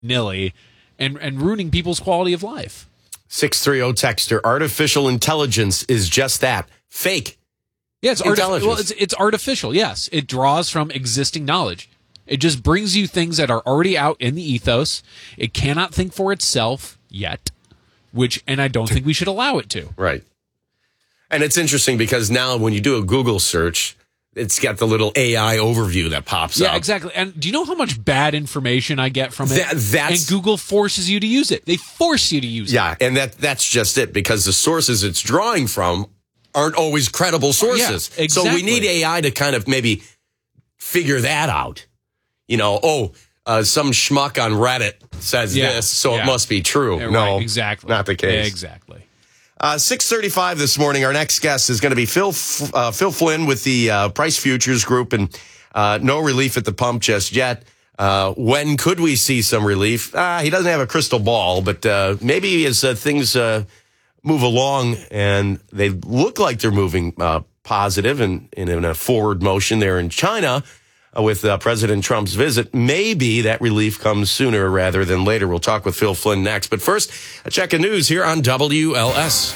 willy-nilly and ruining people's quality of life. 630 texter, artificial intelligence is just that. Fake. Yeah, it's artificial, yes. It draws from existing knowledge. It just brings you things that are already out in the ethos. It cannot think for itself yet, and I don't think we should allow it to. Right. And it's interesting because now when you do a Google search, it's got the little AI overview that pops up. Yeah, exactly. And do you know how much bad information I get from it? And Google forces you to use it. They force you to use it. Yeah, and that's just it, because the sources it's drawing from aren't always credible sources. Yeah, exactly. So we need AI to kind of maybe figure that out. You know, some schmuck on Reddit says this, so it must be true. Yeah, no, right, exactly. Not the case. Yeah, exactly. 6:35 this morning. Our next guest is going to be Phil Flynn with the Price Futures Group, and no relief at the pump just yet. When could we see some relief? He doesn't have a crystal ball, but maybe as things move along, and they look like they're moving positive and in a forward motion there in China with President Trump's visit, maybe that relief comes sooner rather than later. We'll talk with Phil Flynn next. But first, a check of news here on WLS.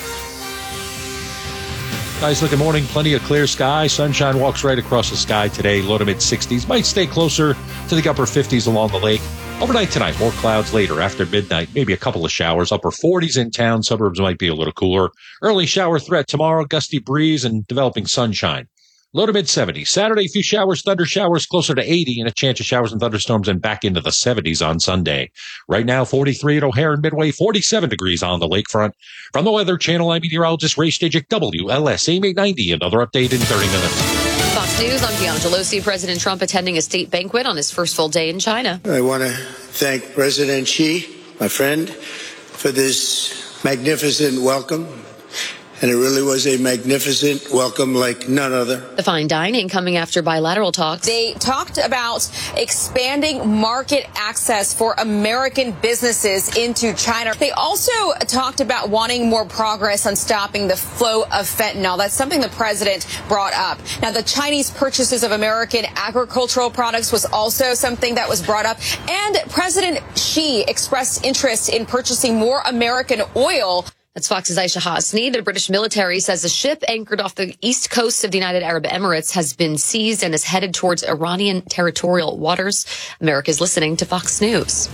Guys, look, good morning. Plenty of clear sky. Sunshine walks right across the sky today. Low to mid-60s. Might stay closer to the upper 50s along the lake. Overnight tonight, more clouds later after midnight. Maybe a couple of showers. Upper 40s in town. Suburbs might be a little cooler. Early shower threat tomorrow. Gusty breeze and developing sunshine. Low to mid-70s. Saturday, a few showers, thunder showers closer to 80, and a chance of showers and thunderstorms and back into the 70s on Sunday. Right now, 43 at O'Hare and Midway, 47 degrees on the lakefront. From the Weather Channel, I'm meteorologist Ray Stajic, WLS AIM 890. Another update in 30 minutes. Fox News, I'm Biangelosi. President Trump attending a state banquet on his first full day in China. I want to thank President Xi, my friend, for this magnificent welcome. And it really was a magnificent welcome like none other. The fine dining coming after bilateral talks. They talked about expanding market access for American businesses into China. They also talked about wanting more progress on stopping the flow of fentanyl. That's something the president brought up. Now, the Chinese purchases of American agricultural products was also something that was brought up. And President Xi expressed interest in purchasing more American oil. That's Fox's Aisha Hasni. The British military says a ship anchored off the east coast of the United Arab Emirates has been seized and is headed towards Iranian territorial waters. America's listening to Fox News.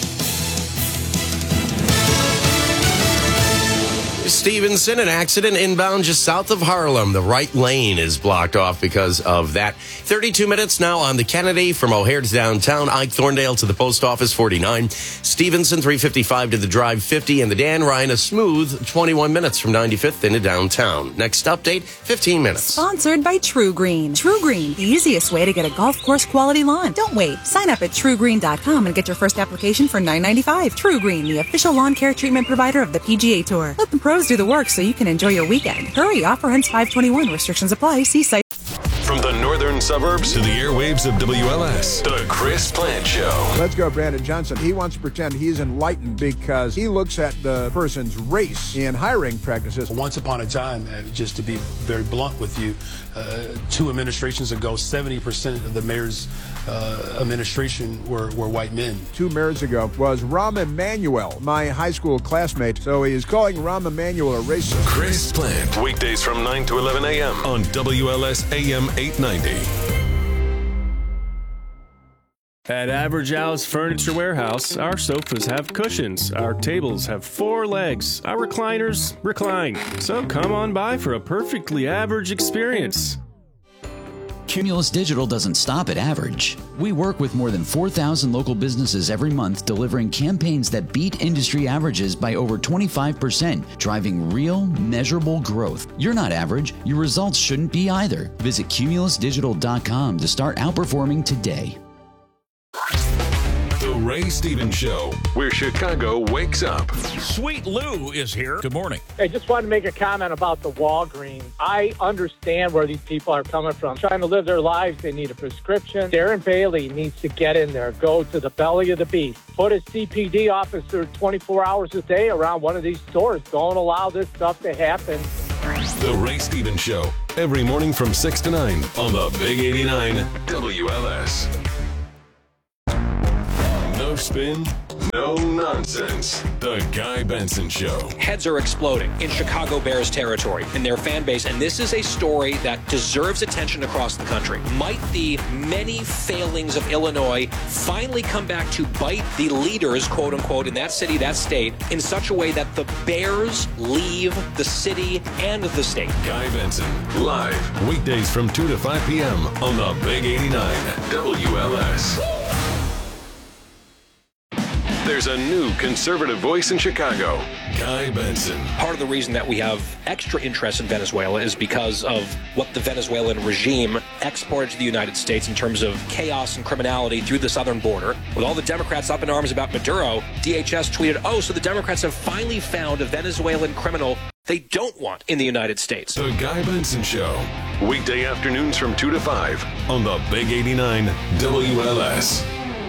Stevenson, an accident inbound just south of Harlem. The right lane is blocked off because of that. 32 minutes now on the Kennedy from O'Hare to downtown. Ike Thorndale to the post office, 49. Stevenson, 355 to the drive, 50. And the Dan Ryan, a smooth 21 minutes from 95th into downtown. Next update, 15 minutes. Sponsored by True Green. True Green, the easiest way to get a golf course quality lawn. Don't wait. Sign up at truegreen.com and get your first application for $9.95. True Green, the official lawn care treatment provider of the PGA Tour. Let the pros do the work so you can enjoy your weekend. Hurry, offer ends 5/21. Restrictions apply. See site. From the northern suburbs to the airwaves of WLS, the Chris Plant Show. Let's go, Brandon Johnson. He wants to pretend he's enlightened because he looks at the person's race in hiring practices. Once upon a time, just to be very blunt with you, 2 administrations ago, 70% of the mayor's administration were white men. 2 mayors ago was Rahm Emanuel, my high school classmate. So he is calling Rahm Emanuel a racist. Chris Plant, weekdays from 9 to 11 a.m. on WLS AM 890. At Average Al's Furniture Warehouse, our sofas have cushions, our tables have 4 legs, our recliners recline. So come on by for a perfectly average experience. Cumulus Digital doesn't stop at average. We work with more than 4,000 local businesses every month, delivering campaigns that beat industry averages by over 25%, driving real, measurable growth. You're not average. Your results shouldn't be either. Visit cumulusdigital.com to start outperforming today. The Ray Stevens Show, where Chicago wakes up. Sweet Lou is here. Good morning. I just wanted to make a comment about the Walgreens. I understand where these people are coming from. Trying to live their lives, they need a prescription. Darren Bailey needs to get in there, go to the belly of the beast. Put a CPD officer 24 hours a day around one of these stores. Don't allow this stuff to happen. The Ray Stevens Show, every morning from 6 to 9 on the Big 89 WLS. No spin, No nonsense. The Guy Benson Show. Heads are exploding in Chicago Bears territory in their fan base, and this is a story that deserves attention across the country. Might the many failings of Illinois finally come back to bite the leaders, quote unquote, in that city, that state, in such a way that the Bears leave the city and the state? Guy Benson, live, weekdays from 2 to 5 p.m. on the Big 89 WLS. There's a new conservative voice in Chicago, Guy Benson. Part of the reason that we have extra interest in Venezuela is because of what the Venezuelan regime exported to the United States in terms of chaos and criminality through the southern border. With all the Democrats up in arms about Maduro, DHS tweeted, so the Democrats have finally found a Venezuelan criminal they don't want in the United States. The Guy Benson Show, weekday afternoons from 2 to 5 on the Big 89 WLS.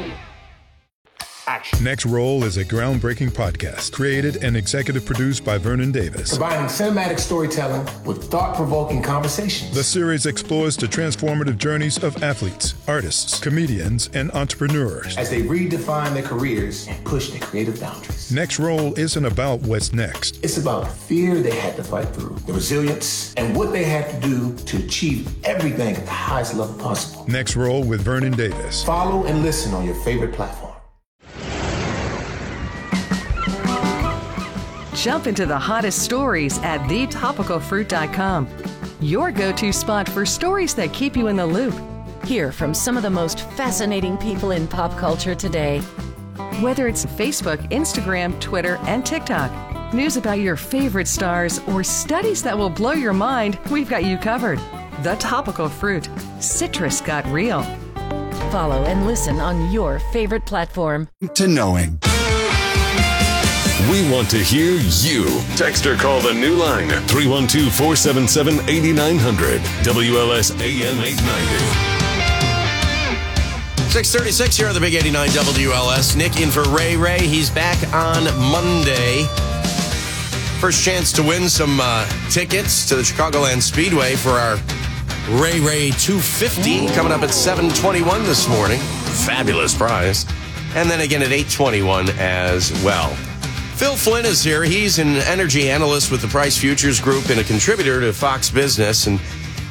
Next Roll is a groundbreaking podcast created and executive produced by Vernon Davis. Combining cinematic storytelling with thought-provoking conversations. The series explores the transformative journeys of athletes, artists, comedians, and entrepreneurs as they redefine their careers and push their creative boundaries. Next Roll isn't about what's next. It's about the fear they had to fight through, the resilience, and what they had to do to achieve everything at the highest level possible. Next Roll with Vernon Davis. Follow and listen on your favorite platform. Jump into the hottest stories at thetopicalfruit.com. Your go-to spot for stories that keep you in the loop. Hear from some of the most fascinating people in pop culture today. Whether it's Facebook, Instagram, Twitter, and TikTok, news about your favorite stars, or studies that will blow your mind, we've got you covered. The Topical Fruit. Citrus got real. Follow and listen on your favorite platform. To knowing. We want to hear you. Text or call the new line, 312-477-8900. WLS AM 890. 6:36 here on the Big 89 WLS. Nick in for Ray Ray. He's back on Monday. First chance to win some tickets to the Chicagoland Speedway for our Ray Ray 250 coming up at 7:21 this morning. Fabulous prize. And then again at 8:21 as well. Phil Flynn is here. He's an energy analyst with the Price Futures Group and a contributor to Fox Business. And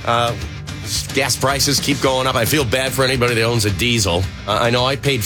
gas prices keep going up. I feel bad for anybody that owns a diesel. I know I paid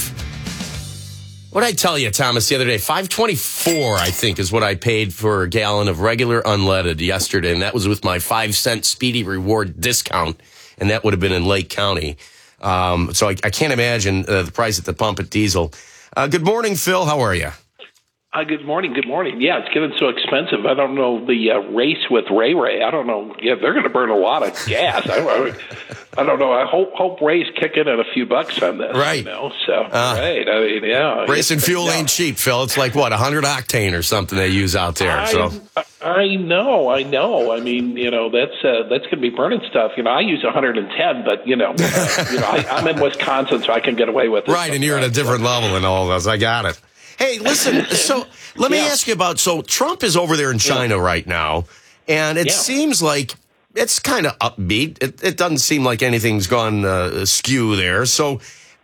what did I tell you, Thomas, the other day? $5.24, I think, is what I paid for a gallon of regular unleaded yesterday. And that was with my 5-cent Speedy Reward discount. And that would have been in Lake County. So I can't imagine the price at the pump at diesel. Good morning, Phil. How are you? Good morning. Good morning. Yeah, it's getting so expensive. I don't know the race with Ray Ray. I don't know. Yeah, they're going to burn a lot of gas. I don't know. I hope Ray's kicking in a few bucks on this. Right. You know? So, right. I mean, yeah. Racing fuel ain't cheap, Phil. It's like, 100 octane or something they use out there. I know. I mean, that's going to be burning stuff. I use 110, but I'm in Wisconsin, so I can get away with it. Right, and you're at a different level than all of us. I got it. Hey, listen, so let me ask you about, Trump is over there in China right now, and it seems like it's kind of upbeat. It doesn't seem like anything's gone askew there. So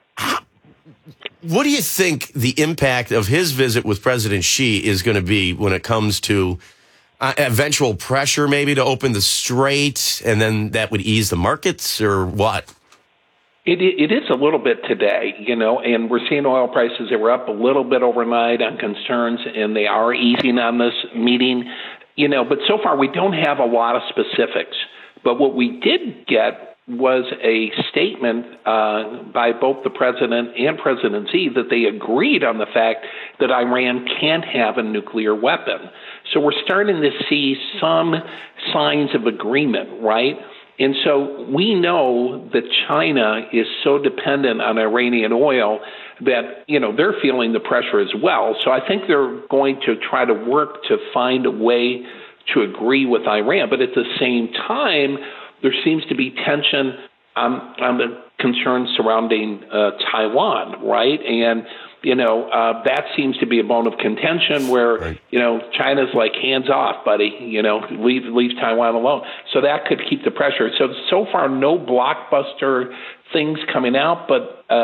what do you think the impact of his visit with President Xi is going to be when it comes to eventual pressure maybe to open the strait, and then that would ease the markets, or what? It is a little bit today, and we're seeing oil prices. They were up a little bit overnight on concerns, and they are easing on this meeting, but so far we don't have a lot of specifics. But what we did get was a statement by both the president and President Xi that they agreed on the fact that Iran can't have a nuclear weapon. So we're starting to see some signs of agreement, right? And so we know that China is so dependent on Iranian oil that, they're feeling the pressure as well. So I think they're going to try to work to find a way to agree with Iran. But at the same time, there seems to be tension on the concerns surrounding Taiwan, right? And that seems to be a bone of contention where, China's like, hands off, buddy, leave Taiwan alone. So that could keep the pressure. So far, no blockbuster things coming out, but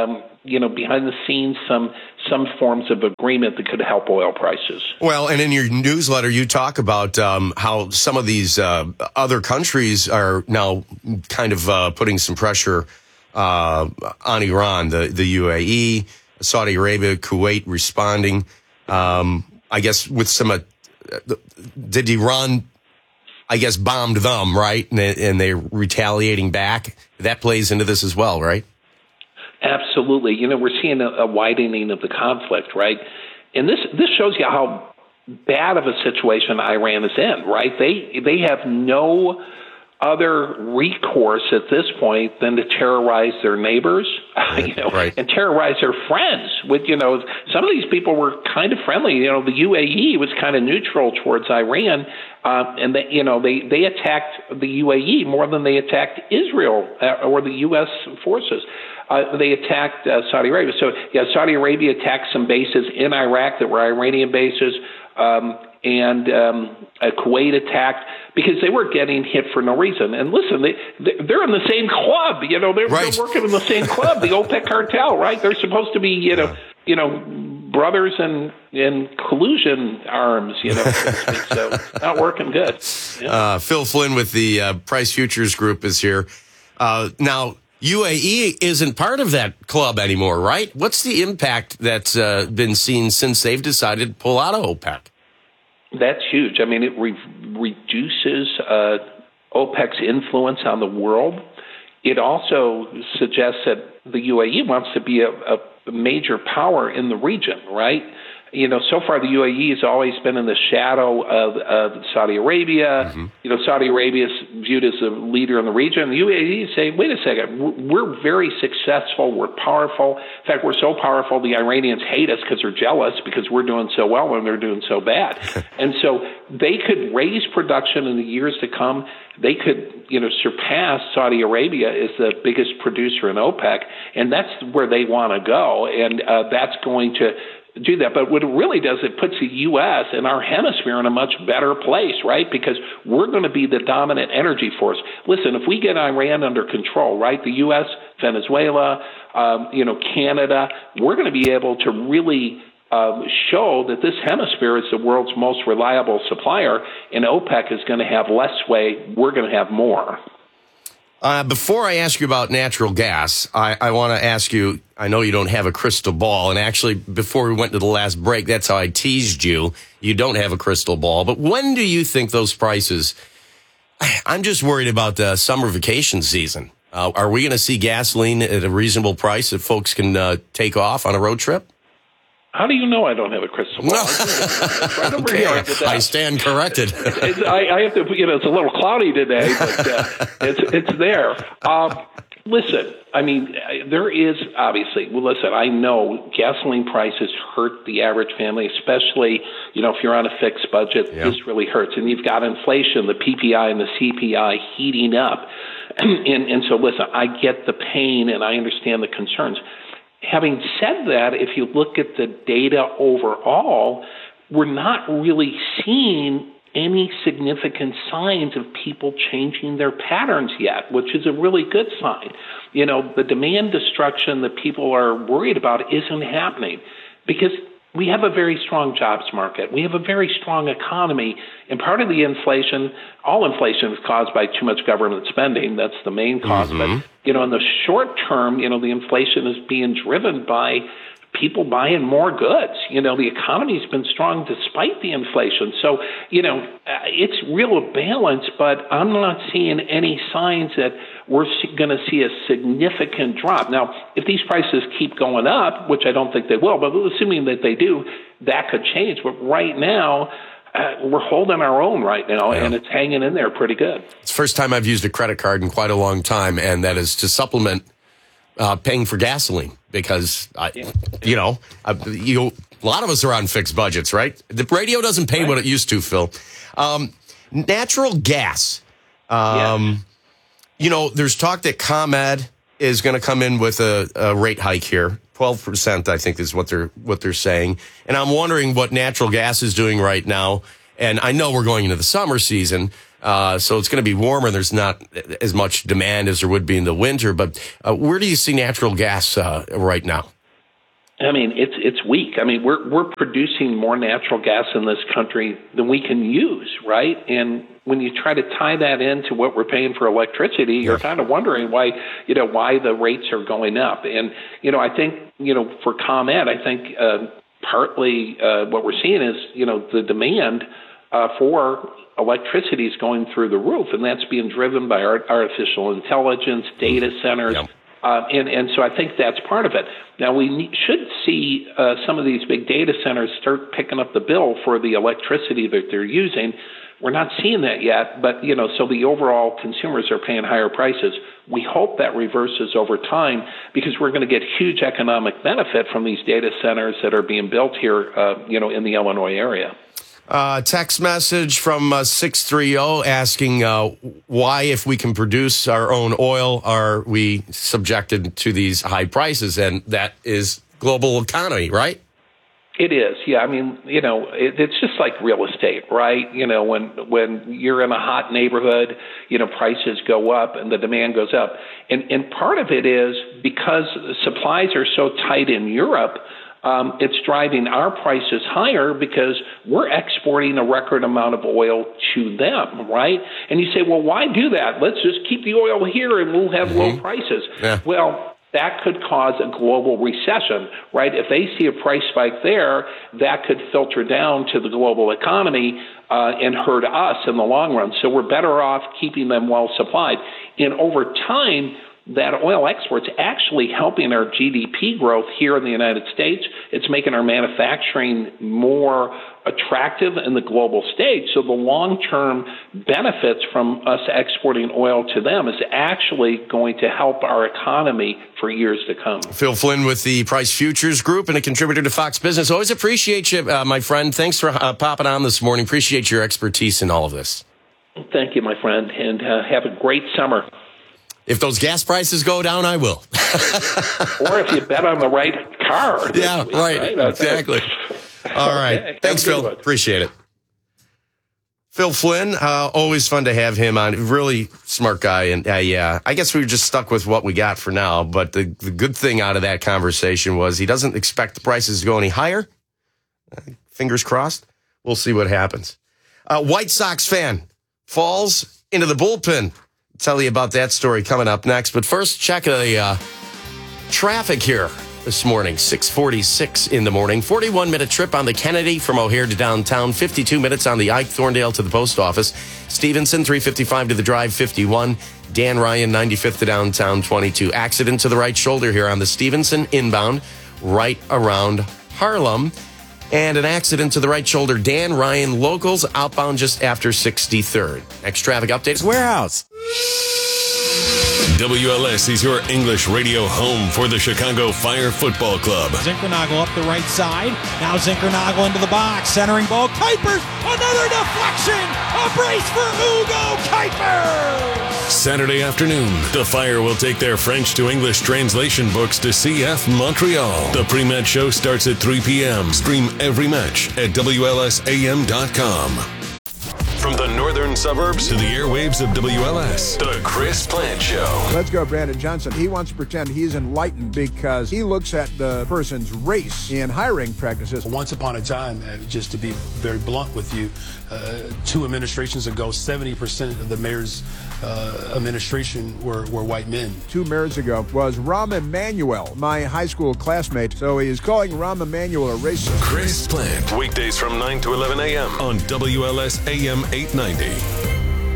behind the scenes, some forms of agreement that could help oil prices. Well, and in your newsletter, you talk about how some of these other countries are now kind of putting some pressure on Iran, the UAE, Saudi Arabia, Kuwait responding. I guess with some, did Iran, I guess, bombed them, right? And they're retaliating back. That plays into this as well, right? Absolutely. We're seeing a widening of the conflict, right? And this shows you how bad of a situation Iran is in, right? They have no other recourse at this point than to terrorize their neighbors, right. and terrorize their friends. With some of these people were kind of friendly. The UAE was kind of neutral towards Iran, and they attacked the UAE more than they attacked Israel or the U.S. forces. They attacked Saudi Arabia. So, Saudi Arabia attacked some bases in Iraq that were Iranian bases, and Kuwait attacked because they were getting hit for no reason. And listen, they're in the same club. They're working in the same club, the OPEC cartel, right? They're supposed to be, brothers in collusion arms. So it's not working good. Yeah. Phil Flynn with the Price Futures Group is here now. UAE isn't part of that club anymore, right? What's the impact that's been seen since they've decided to pull out of OPEC? That's huge. I mean, it reduces OPEC's influence on the world. It also suggests that the UAE wants to be a major power in the region, right? So far the UAE has always been in the shadow of Saudi Arabia. Mm-hmm. Saudi Arabia is viewed as a leader in the region. The UAE is saying, wait a second, we're very successful, we're powerful. In fact, we're so powerful the Iranians hate us because they're jealous because we're doing so well when they're doing so bad. And so they could raise production in the years to come. They could, surpass Saudi Arabia as the biggest producer in OPEC, and that's where they want to go. And that's going to do that. But what it really does, it puts the U.S. and our hemisphere in a much better place, right? Because we're going to be the dominant energy force. Listen, if we get Iran under control, right, the U.S., Venezuela, Canada, we're going to be able to really show that this hemisphere is the world's most reliable supplier, and OPEC is going to have less sway. We're going to have more. Before I ask you about natural gas, I want to ask you, I know you don't have a crystal ball, and actually before we went to the last break, that's how I teased you. You don't have a crystal ball, but when do you think those prices, I'm just worried about the summer vacation season. Are we going to see gasoline at a reasonable price that folks can take off on a road trip? How do you know I don't have a crystal ball? Right over okay, here. I stand corrected. I have to, it's a little cloudy today, but it's there. Listen, I mean, there is obviously, I know gasoline prices hurt the average family, especially, if you're on a fixed budget, This really hurts. And you've got inflation, the PPI and the CPI heating up. And so, listen, I get the pain and I understand the concerns. Having said that, if you look at the data overall, we're not really seeing any significant signs of people changing their patterns yet, which is a really good sign. The demand destruction that people are worried about isn't happening because we have a very strong jobs market. We have a very strong economy. And part of the inflation, all inflation is caused by too much government spending. That's the main cause. Mm-hmm. But, in the short term, the inflation is being driven by people buying more goods. The economy's been strong despite the inflation. So, it's real balance, but I'm not seeing any signs that we're going to see a significant drop. Now, if these prices keep going up, which I don't think they will, but assuming that they do, that could change. But right now, we're holding our own right now, and it's hanging in there pretty good. It's the first time I've used a credit card in quite a long time, and that is to supplement paying for gasoline because, a lot of us are on fixed budgets, right? The radio doesn't pay what it used to, Phil. Natural gas. There's talk that ComEd is going to come in with a rate hike here. 12%, I think, is what they're saying. And I'm wondering what natural gas is doing right now. And I know we're going into the summer season, so it's going to be warmer. There's not as much demand as there would be in the winter. But where do you see natural gas right now? I mean, it's weak. I mean, we're producing more natural gas in this country than we can use, right? And when you try to tie that into what we're paying for electricity, you're kind of wondering why the rates are going up. And, I think, for ComEd, I think partly what we're seeing is, the demand for electricity is going through the roof, and that's being driven by artificial intelligence, data centers. Yep. And so I think that's part of it. Now, we should see some of these big data centers start picking up the bill for the electricity that they're using. We're not seeing that yet, but, so the overall consumers are paying higher prices. We hope that reverses over time because we're going to get huge economic benefit from these data centers that are being built here, in the Illinois area. Text message from 630 asking why, if we can produce our own oil, are we subjected to these high prices? And that is global economy, right? It is, yeah. I mean, it's just like real estate, right? When you're in a hot neighborhood, prices go up and the demand goes up. And part of it is because supplies are so tight in Europe, it's driving our prices higher because we're exporting a record amount of oil to them, right? And you say, well, why do that? Let's just keep the oil here and we'll have low prices. Yeah. Well, that could cause a global recession, right? If they see a price spike there, that could filter down to the global economy and hurt us in the long run. So we're better off keeping them well supplied. And over time, that oil export's actually helping our GDP growth here in the United States. It's making our manufacturing more attractive in the global stage. So the long-term benefits from us exporting oil to them is actually going to help our economy for years to come. Phil Flynn with the Price Futures Group and a contributor to Fox Business. Always appreciate you, my friend. Thanks for popping on this morning. Appreciate your expertise in all of this. Thank you, my friend, and have a great summer. If those gas prices go down, I will. Or if you bet on the right car. Yeah, right. Exactly. All right. Okay. Thanks, Phil. Appreciate it. Phil Flynn, always fun to have him on. Really smart guy. And I guess we were just stuck with what we got for now. But the good thing out of that conversation was he doesn't expect the prices to go any higher. Fingers crossed. We'll see what happens. White Sox fan falls into the bullpen. Tell you about that story coming up next. But first, check the traffic here this morning. 6:46 in the morning. 41-minute trip on the Kennedy from O'Hare to downtown. 52 minutes on the Ike Thorndale to the post office. Stevenson, 355 to the drive, 51. Dan Ryan, 95th to downtown, 22. Accident to the right shoulder here on the Stevenson inbound, right around Harlem. And an accident to the right shoulder. Dan Ryan, locals outbound just after 63rd. Next traffic update is Warehouse. WLS is your English radio home for the Chicago Fire Football Club. Zinkernagel up the right side. Now Zinkernagel into the box. Centering ball. Kuipers. Another deflection. A brace for Ugo Kuipers. Saturday afternoon, the Fire will take their French to English translation books to CF Montreal. The pre-match show starts at 3 p.m. Stream every match at WLSAM.com. From the northern suburbs to the airwaves of WLS, the Chris Plant Show. Let's go, Brandon Johnson. He wants to pretend he's enlightened because he looks at the person's race in hiring practices. Once upon a time, just to be very blunt with you, 2 administrations ago, 70% of the mayor's administration were white men. 2 mayors ago was Rahm Emanuel, my high school classmate. So he is calling Rahm Emanuel a racist. Chris Plant, weekdays from 9 to 11 a.m. on WLS AM 890.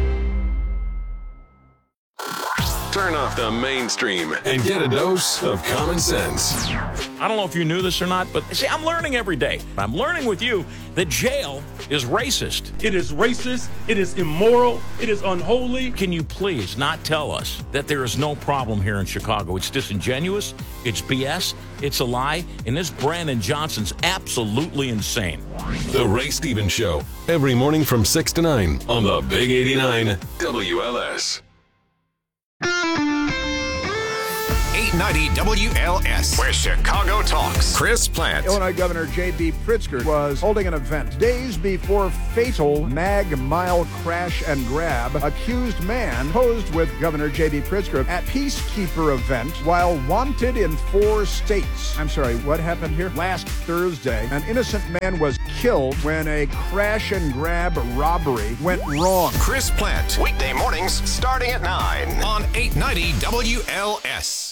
Turn off the mainstream and get a dose of common sense. I don't know if you knew this or not, but see, I'm learning every day. I'm learning with you that jail is racist. It is racist. It is immoral. It is unholy. Can you please not tell us that there is no problem here in Chicago? It's disingenuous. It's BS. It's a lie. And this Brandon Johnson's absolutely insane. The Ray Stevens Show, every morning from 6 to 9 on the Big 89 WLS. 890 WLS, where Chicago talks. Chris Plant. Illinois Governor J.B. Pritzker was holding an event days before fatal Mag Mile crash and grab. Accused man posed with Governor J.B. Pritzker at Peacekeeper event while wanted in 4 states. I'm sorry, what happened here? Last Thursday, an innocent man was killed when a crash and grab robbery went wrong. Chris Plant, weekday mornings starting at 9 on 890 WLS.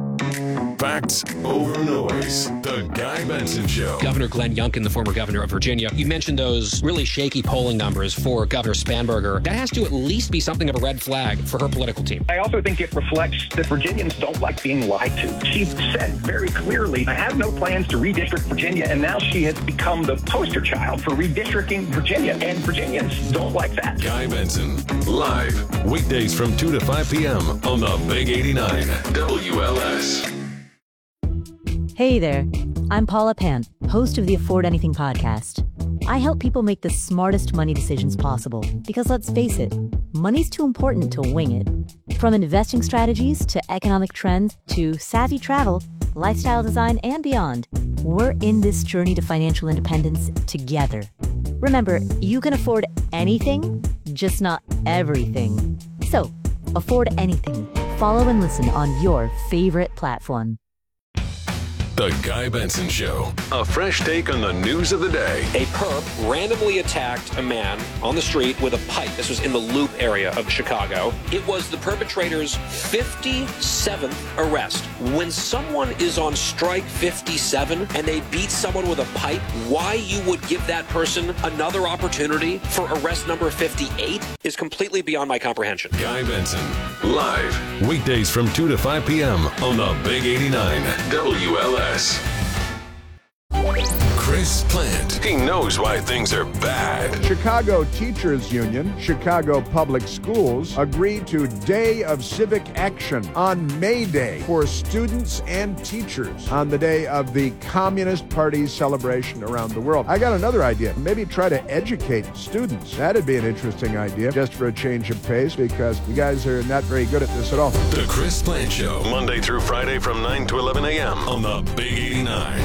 Facts over noise. The Guy Benson Show. Governor Glenn Youngkin, the former governor of Virginia, you mentioned those really shaky polling numbers for Governor Spanberger. That has to at least be something of a red flag for her political team. I also think it reflects that Virginians don't like being lied to. She said very clearly, I have no plans to redistrict Virginia, and now she has become the poster child for redistricting Virginia, and Virginians don't like that. Guy Benson, live, weekdays from 2 to 5 p.m. on the Big 89 WLS. Hey there, I'm Paula Pant, host of the Afford Anything podcast. I help people make the smartest money decisions possible because let's face it, money's too important to wing it. From investing strategies to economic trends to savvy travel, lifestyle design, and beyond, we're in this journey to financial independence together. Remember, you can afford anything, just not everything. So, afford anything. Follow and listen on your favorite platform. The Guy Benson Show. A fresh take on the news of the day. A perp randomly attacked a man on the street with a pipe. This was in the Loop area of Chicago. It was the perpetrator's 57th arrest. When someone is on strike 57 and they beat someone with a pipe, why you would give that person another opportunity for arrest number 58 is completely beyond my comprehension. Guy Benson, live, weekdays from 2 to 5 p.m. on the Big 89 WLS. Chris Plant. He knows why things are bad. Chicago Teachers Union, Chicago Public Schools agreed to Day of Civic Action on May Day for students and teachers on the day of the Communist Party's celebration around the world. I got another idea. Maybe try to educate students. That'd be an interesting idea, just for a change of pace, because you guys are not very good at this at all. The Chris Plant Show, Monday through Friday from 9 to 11 a.m. on the Big 89.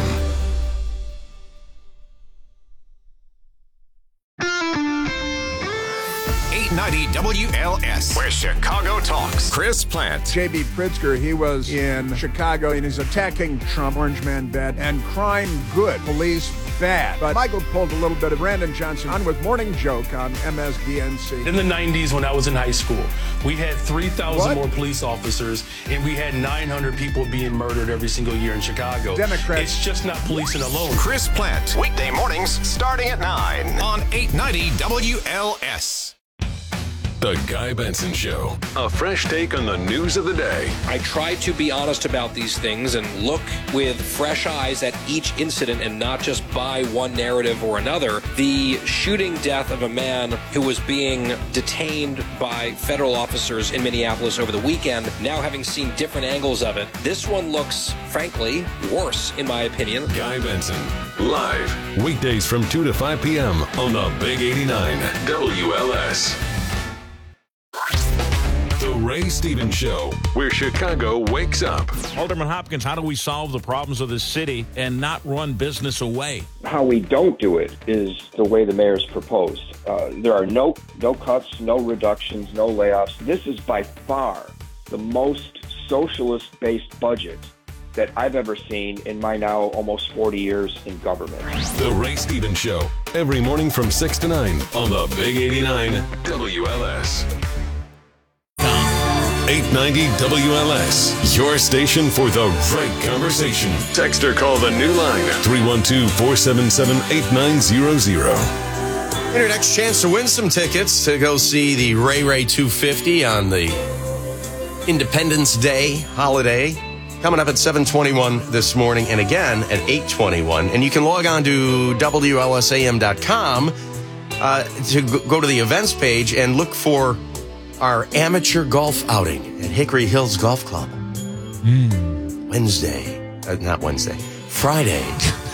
890 WLS, where Chicago talks. Chris Plant. J.B. Pritzker, he was in Chicago and he's attacking Trump, Orange Man bad, and crime good, police bad. But Michael pulled a little bit of Brandon Johnson on with Morning Joke on MSDNC. In the 90s, when I was in high school, we had 3,000 more police officers, and we had 900 people being murdered every single year in Chicago. Democrats. It's just not policing alone. Chris Plant, weekday mornings starting at 9 on 890 WLS. The Guy Benson Show. A fresh take on the news of the day. I try to be honest about these things and look with fresh eyes at each incident and not just buy one narrative or another. The shooting death of a man who was being detained by federal officers in Minneapolis over the weekend, now having seen different angles of it, this one looks, frankly, worse, in my opinion. Guy Benson, live, weekdays from 2 to 5 p.m. on the Big 89 WLS. The Ray Stevens Show, where Chicago wakes up. Alderman Hopkins, how do we solve the problems of this city and not run business away? How we don't do it is the way the mayor's proposed. There are no cuts, no reductions, no layoffs. This is by far the most socialist-based budget that I've ever seen in my now almost 40 years in government. The Ray Stevens Show, every morning from 6 to 9 on the Big 89 WLS. 890 WLS, your station for the right conversation. Text or call the new line, 312-477-8900. Your next chance to win some tickets to go see the Ray 250 on the Independence Day holiday. Coming up at 7:21 this morning and again at 8:21. And you can log on to WLSAM.com to go to the events page and look for our amateur golf outing at Hickory Hills Golf Club. Friday.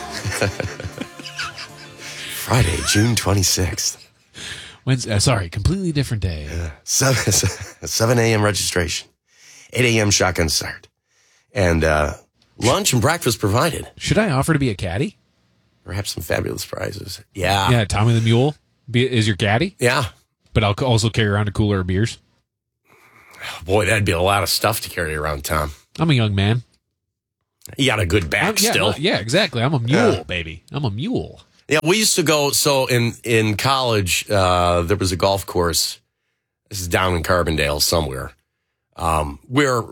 Friday, June 26th. Wednesday, completely different day. 7 a.m. registration. 8 a.m. shotgun start. And lunch and breakfast provided. Should I offer to be a caddy? Perhaps some fabulous prizes. Yeah. Yeah, Tommy the Mule is your caddy? Yeah. But I'll also carry around a cooler of beers. Boy, that'd be a lot of stuff to carry around, Tom. I'm a young man. You got a good back still. Yeah, exactly. I'm a mule, baby. I'm a mule. Yeah, we used to go, so in college, there was a golf course. This is down in Carbondale somewhere, where,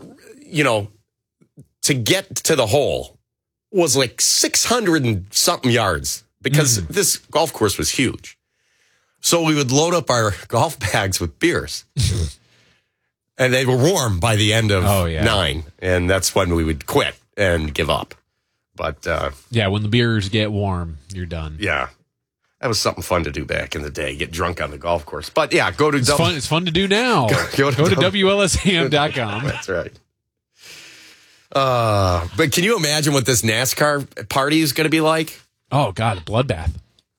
to get to the hole was like 600 and something yards because this golf course was huge. So we would load up our golf bags with beers. And they were warm by the end of 9. And that's when we would quit and give up. But when the beers get warm, you're done. Yeah. That was something fun to do back in the day, get drunk on the golf course. But yeah, go to... It's fun to do now. Go to WLSAM.com. That's right. But can you imagine what this NASCAR party is going to be like? Oh, God, a bloodbath.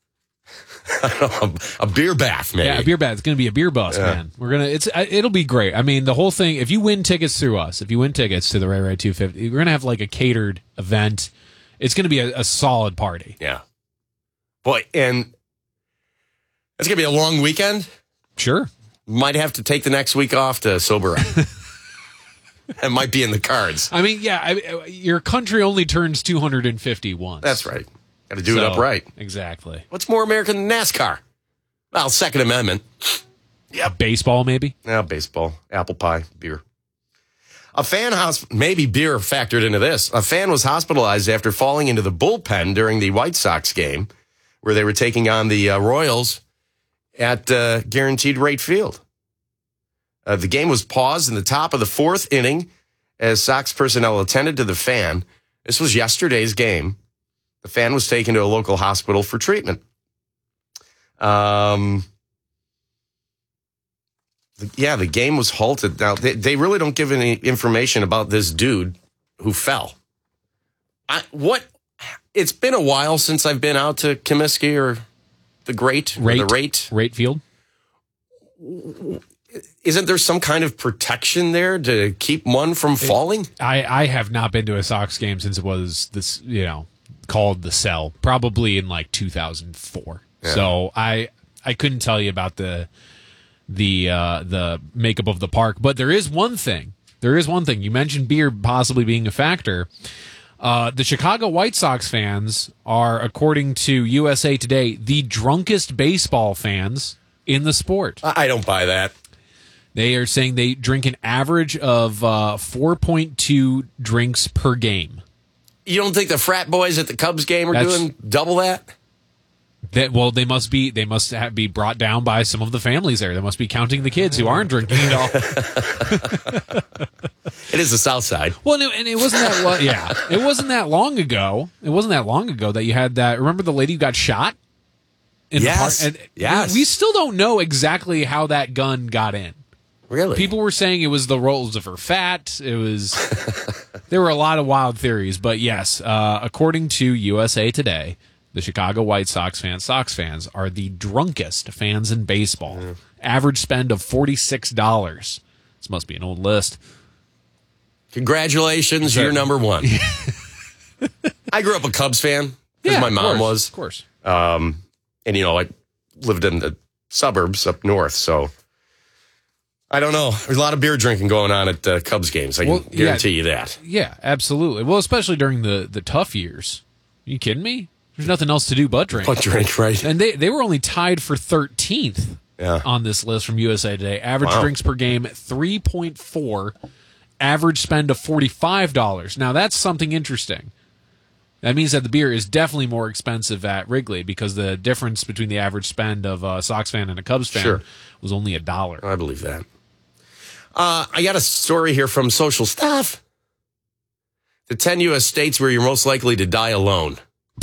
A beer bath, maybe. Yeah, a beer bath. It's going to be a beer bus, man. It'll be great. I mean, the whole thing, if you win tickets through us, if you win tickets to the Ray Ray 250, we're going to have like a catered event. It's going to be a solid party. Yeah. Boy, and it's going to be a long weekend. Sure. Might have to take the next week off to sober up. That might be in the cards. I mean, your country only turns 250 once. That's right. Got to do it upright. Exactly. What's more American than NASCAR? Well, Second Amendment. Yeah. Baseball, maybe? Yeah, baseball. Apple pie. Beer. Maybe beer factored into this. A fan was hospitalized after falling into the bullpen during the White Sox game where they were taking on the Royals at Guaranteed Rate Field. The game was paused in the top of the 4th inning as Sox personnel attended to the fan. This was yesterday's game. The fan was taken to a local hospital for treatment. The game was halted. Now, they really don't give any information about this dude who fell. It's been a while since I've been out to Comiskey or the Rate Field. Isn't there some kind of protection there to keep one from falling? I have not been to a Sox game since it was this, called the Cell, probably in like 2004. Yeah. So I couldn't tell you about the makeup of the park, but there is one thing. You mentioned beer possibly being a factor. The Chicago White Sox fans are, according to USA Today, the drunkest baseball fans in the sport. I don't buy that. They are saying they drink an average of 4.2 drinks per game. You don't think the frat boys at the Cubs game are doing double that? They must be brought down by some of the families there. They must be counting the kids who aren't drinking at all. It is the South Side. Well, and it wasn't that it wasn't that long ago. It wasn't that long ago that you had that. Remember the lady who got shot? Yes. Yes. We still don't know exactly how that gun got in. Really? People were saying it was the rolls of her fat. It was. There were a lot of wild theories, but yes, according to USA Today, the Chicago White Sox fans are the drunkest fans in baseball. Yeah. Average spend of $46. This must be an old list. Congratulations, you're number one. I grew up a Cubs fan because my mom was. Of course. And, I lived in the suburbs up north, so I don't know. There's a lot of beer drinking going on at Cubs games. I can guarantee you that. Yeah, absolutely. Well, especially during the tough years. Are you kidding me? There's nothing else to do but drink. Right. And they were only tied for 13th on this list from USA Today. Average drinks per game, 3.4. Average spend of $45. Now, that's something interesting. That means that the beer is definitely more expensive at Wrigley because the difference between the average spend of a Sox fan and a Cubs fan was only $1. I believe that. I got a story here from Social Stuff. The 10 U.S. states where you're most likely to die alone.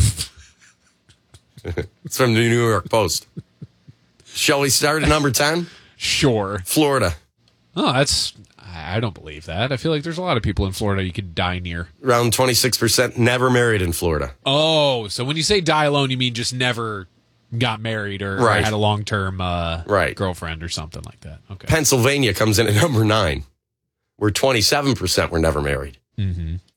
It's from the New York Post. Shall we start at number 10? Sure. Florida. Oh, I don't believe that. I feel like there's a lot of people in Florida you could die near. Around 26% never married in Florida. Oh, so when you say die alone, you mean just never got married or had a long-term girlfriend or something like that. Okay. Pennsylvania comes in at number 9, where 27% were never married. Mm-hmm.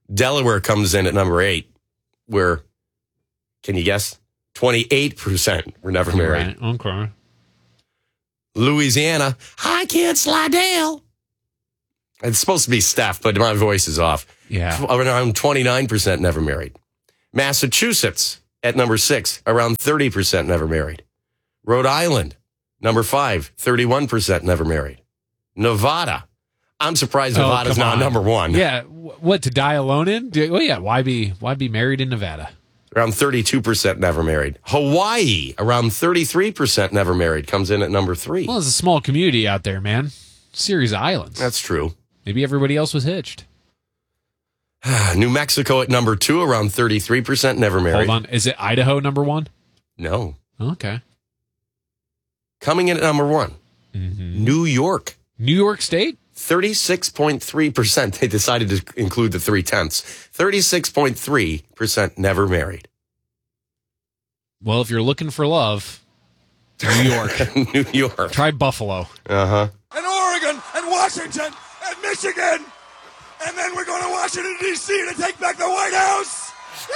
Delaware comes in at number 8, where, can you guess? 28% were never married. Right. Okay. Louisiana, I can't Slidell. It's supposed to be Steph, but my voice is off. Yeah. Around 29% never married. Massachusetts at number 6, around 30% never married. Rhode Island, number 5, 31% never married. Nevada, I'm surprised Nevada's now number 1. Yeah, what, to die alone in? Well, yeah, why be married in Nevada? Around 32% never married. Hawaii, around 33% never married, comes in at number 3. Well, it's a small community out there, man. Series of islands. That's true. Maybe everybody else was hitched. New Mexico at number 2, around 33% never married. Hold on. Is it Idaho number 1? No. Okay. Coming in at number 1, New York. New York State? 36.3%. They decided to include the 3/10. 36.3% never married. Well, if you're looking for love, New York. New York. Try Buffalo. Uh-huh. And Oregon and Washington and Michigan. And then we're going to Washington, D.C. to take back the White House.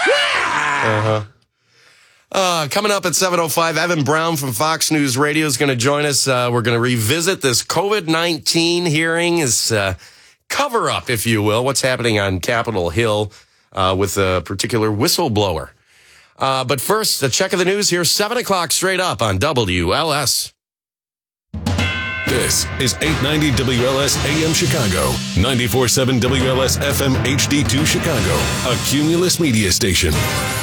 Coming up at 7:05, Evan Brown from Fox News Radio is going to join us. We're going to revisit this COVID-19 hearing, this cover-up, if you will, what's happening on Capitol Hill with a particular whistleblower. But first, a check of the news here, 7 o'clock straight up on WLS. This is 890 WLS AM Chicago, 94.7 WLS FM HD2 Chicago, a Cumulus media station.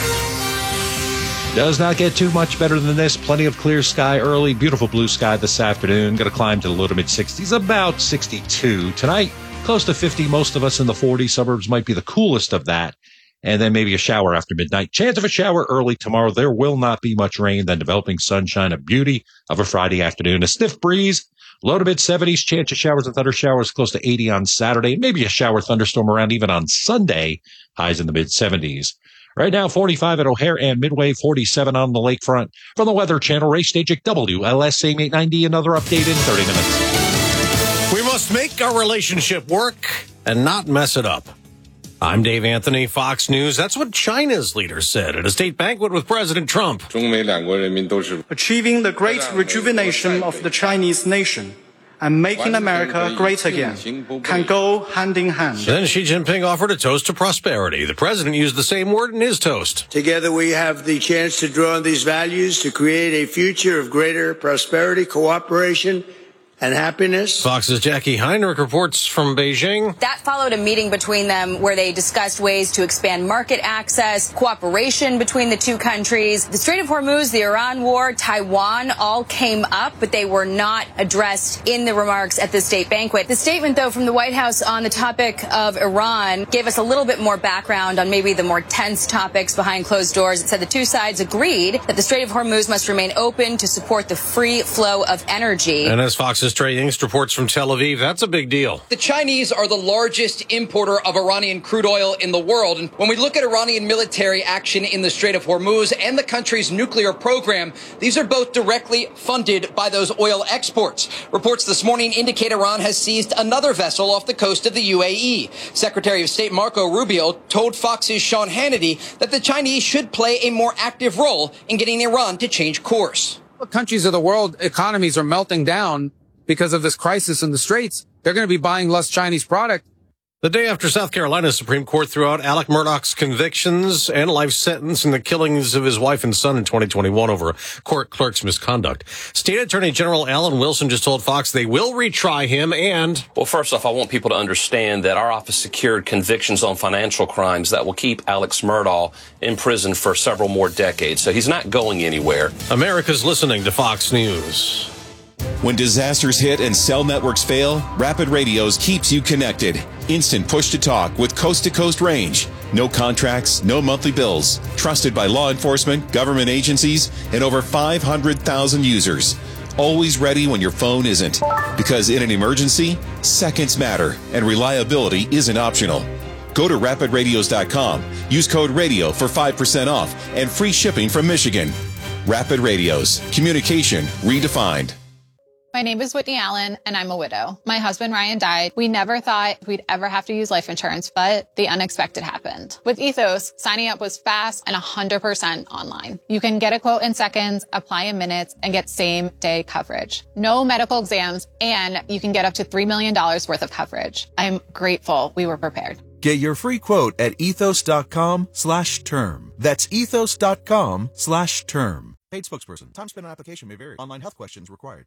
Does not get too much better than this. Plenty of clear sky early. Beautiful blue sky this afternoon. Going to climb to the low to mid 60s, about 62. Tonight, close to 50. Most of us in the 40s. Suburbs might be the coolest of that. And then maybe a shower after midnight. Chance of a shower early tomorrow. There will not be much rain. Then developing sunshine, a beauty of a Friday afternoon. A stiff breeze. Low to mid 70s. Chance of showers and thunder showers close to 80 on Saturday. Maybe a shower thunderstorm around even on Sunday. Highs in the mid 70s. Right now, 45 at O'Hare and Midway, 47 on the lakefront. From the Weather Channel, Ray Stajik, WLS AM 890. Another update in 30 minutes. We must make our relationship work and not mess it up. I'm Dave Anthony, Fox News. That's what China's leader said at a state banquet with President Trump. Achieving the great rejuvenation of the Chinese nation and making America great again can go hand in hand. Then Xi Jinping offered a toast to prosperity. The president used the same word in his toast. Together we have the chance to draw on these values to create a future of greater prosperity, cooperation, and happiness. Fox's Jackie Heinrich reports from Beijing. That followed a meeting between them where they discussed ways to expand market access, cooperation between the two countries. The Strait of Hormuz, the Iran war, Taiwan all came up, but they were not addressed in the remarks at the state banquet. The statement, though, from the White House on the topic of Iran gave us a little bit more background on maybe the more tense topics behind closed doors. It said the two sides agreed that the Strait of Hormuz must remain open to support the free flow of energy. And as Fox's Trey Yingst reports from Tel Aviv, that's a big deal. The Chinese are the largest importer of Iranian crude oil in the world. And when we look at Iranian military action in the Strait of Hormuz and the country's nuclear program, these are both directly funded by those oil exports. Reports this morning indicate Iran has seized another vessel off the coast of the UAE. Secretary of State Marco Rubio told Fox's Sean Hannity that the Chinese should play a more active role in getting Iran to change course. Countries of the world economies are melting down because of this crisis in the Straits. They're going to be buying less Chinese product. The day after South Carolina's Supreme Court threw out Alec Murdaugh's convictions and life sentence in the killings of his wife and son in 2021 over a court clerk's misconduct. State Attorney General Alan Wilson just told Fox they will retry him and... Well, first off, I want people to understand that our office secured convictions on financial crimes that will keep Alex Murdaugh in prison for several more decades. So he's not going anywhere. America's listening to Fox News. When disasters hit and cell networks fail, Rapid Radios keeps you connected. Instant push-to-talk with coast-to-coast range. No contracts, no monthly bills. Trusted by law enforcement, government agencies, and over 500,000 users. Always ready when your phone isn't. Because in an emergency, seconds matter, and reliability isn't optional. Go to rapidradios.com. Use code RADIO for 5% off and free shipping from Michigan. Rapid Radios. Communication redefined. My name is Whitney Allen, and I'm a widow. My husband, Ryan, died. We never thought we'd ever have to use life insurance, but the unexpected happened. With Ethos, signing up was fast and 100% online. You can get a quote in seconds, apply in minutes, and get same-day coverage. No medical exams, and you can get up to $3 million worth of coverage. I'm grateful we were prepared. Get your free quote at ethos.com/term. That's ethos.com/term. Paid spokesperson. Time spent on application may vary. Online health questions required.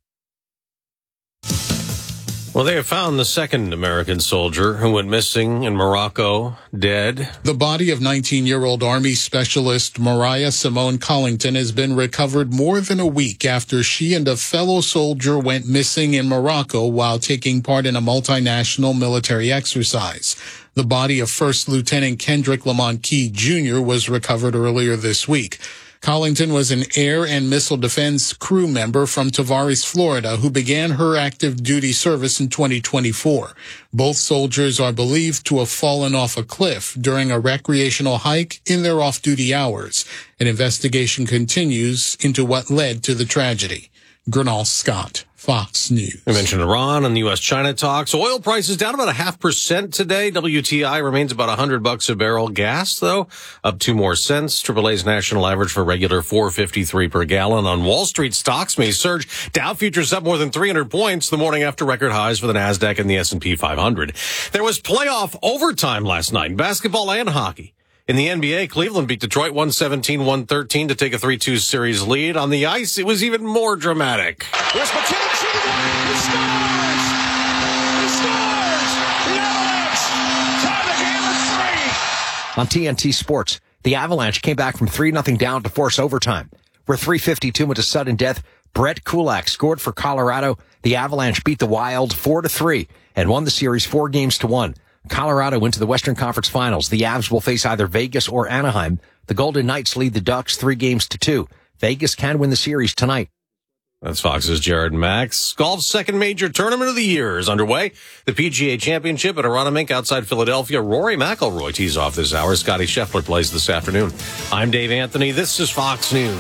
Well, they have found the second American soldier who went missing in Morocco, dead. The body of 19-year-old Army Specialist Mariah Simone Collington has been recovered more than a week after she and a fellow soldier went missing in Morocco while taking part in a multinational military exercise. The body of First Lieutenant Kendrick Lamont Key Jr. was recovered earlier this week. Collington was an air and missile defense crew member from Tavares, Florida, who began her active duty service in 2024. Both soldiers are believed to have fallen off a cliff during a recreational hike in their off-duty hours. An investigation continues into what led to the tragedy. Gernal Scott, Fox News. We mentioned Iran and U.S.-China talks. Oil prices down about 0.5% today. WTI remains about $100 a barrel. Gas, though, up 2 more cents. AAA's national average for regular $4.53 per gallon. On Wall Street, stocks may surge. Dow futures up more than 300 points the morning after record highs for the Nasdaq and the S&P 500. There was playoff overtime last night in basketball and hockey. In the NBA, Cleveland beat Detroit 117-113 to take a 3-2 series lead. On the ice, it was even more dramatic. Here's McKinnon shooting one. He scores! He scores! The Avalanche tie the game at 3. On TNT Sports, the Avalanche came back from 3-0 down to force overtime. Where 3:52 went to sudden death, Brett Kulak scored for Colorado. The Avalanche beat the Wild 4-3 and won the series 4-1. Colorado went to the Western Conference Finals. The Avs will face either Vegas or Anaheim. The Golden Knights lead the Ducks 3-2. Vegas can win the series tonight. That's Fox's Jared Max. Golf's second major tournament of the year is underway. The PGA Championship at Aronimink outside Philadelphia. Rory McIlroy tees off this hour. Scotty Scheffler plays this afternoon. I'm Dave Anthony. This is Fox News.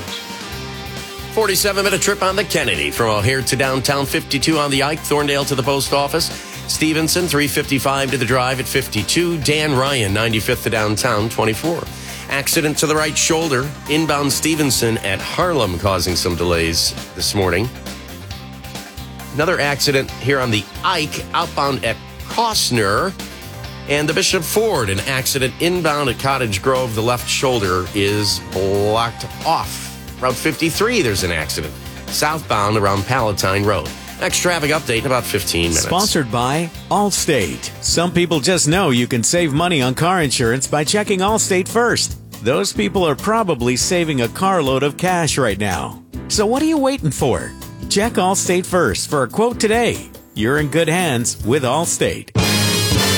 47-minute trip on the Kennedy from O'Hare to downtown, 52 on the Ike, Thorndale to the post office. Stevenson, 355 to the drive at 52. Dan Ryan, 95th to downtown, 24. Accident to the right shoulder. Inbound Stevenson at Harlem causing some delays this morning. Another accident here on the Ike, outbound at Costner. And the Bishop Ford, an accident inbound at Cottage Grove. The left shoulder is blocked off. Route 53, there's an accident. Southbound around Palatine Road. Next traffic update in about 15 minutes. Sponsored by Allstate. Some people just know you can save money on car insurance by checking Allstate first. Those people are probably saving a carload of cash right now. So what are you waiting for? Check Allstate first for a quote today. You're in good hands with Allstate.